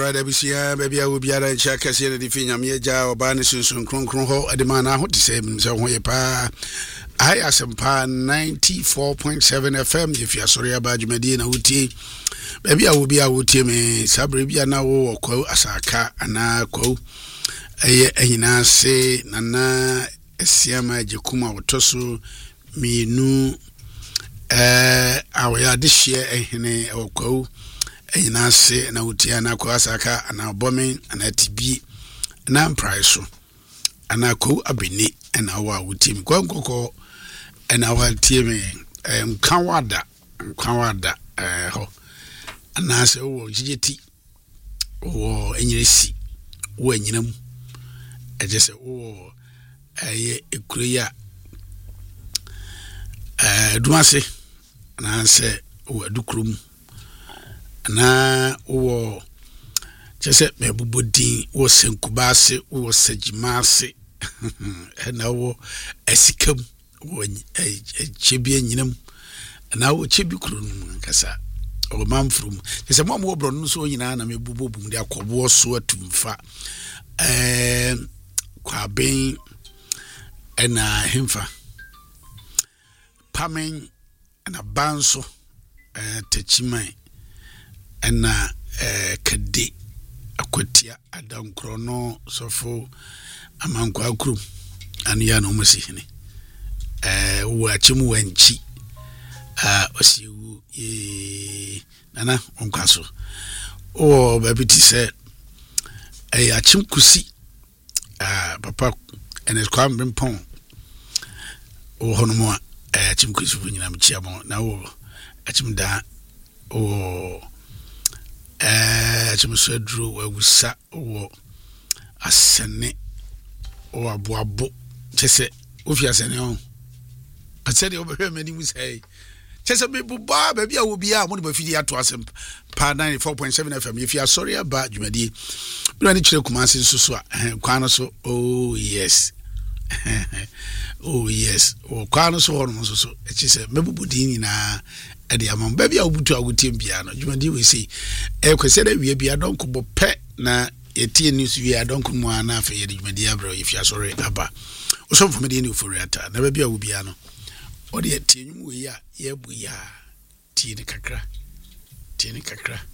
Alright, Abisia, baby, I will be at a check as the thing. I'm here, Jow, Barnison, Cron ho, at the man. I want to say, so when you pa, I as a pa 94.7 FM. If you're sorry about you, Medina, Uti, baby, I will be out to me, Sabribia now, or quo, Asaka, and I quo, a say, Nana, Siama, Jacuma, or Tosu, me nu, our this year, a or quo. Ina se na utia na kwa asaka ana bombing ana tibi na price ana ko abini ana wa utim kwankoko ana wa tiemi nkanwada ho ana se wo jijeti wo enyiresi wo enyinam ejese wo ekureya dumase na se wo adukrum na wo chese mebubodin wo senkubase wo sajimase na wo esikam wo chebie nyinam na wo chebi kurun kasa o manfrum chese mo mo bro no so nyina na mebubobum de akobo so atumfa kwa ben na hemfa pamen na banso techimai na kade akwatia adankrono sofo amankwa akrum anu ya no masihine wo achimu wanchi osiwu nana onkwaso o babiti se achim kusi papa enes kwa mbempon o honomo achim kusi nyina mchiamo na wo achim da o chimsedru wawusa wo asene o aboabo chese ofi asene on asede obehwe mani musai chese bebuba ba bia wo bia mo ne bafidi ato asem pa 94.7 FM if you are sorry about dwumadi bi na kire kumase nsusu a kwano so oh yes oh yes o kwano so hono nsusu chese mebubudi na ade amam ba bia obutu agutem bia no dwumadi we sei kwese da wie bia donko bo pe na etie news wie adonko mu ana afa ye dwumadi abro if you are sorry aba so for me dey ni oforiata na ba bia wo bia no o de etie nwum we ya ye bu ya tie ni kakra